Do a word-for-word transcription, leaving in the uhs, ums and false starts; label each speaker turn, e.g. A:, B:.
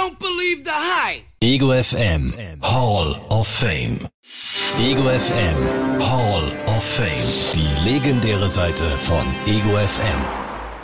A: don't believe the hype.
B: Ego F M Hall of Fame. Ego F M Hall of Fame. Die legendäre Seite von Ego F M.